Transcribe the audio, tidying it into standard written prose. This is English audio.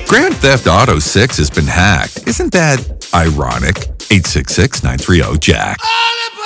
Grand Theft Auto 6 has been hacked. Isn't that ironic? 866-930-JACK.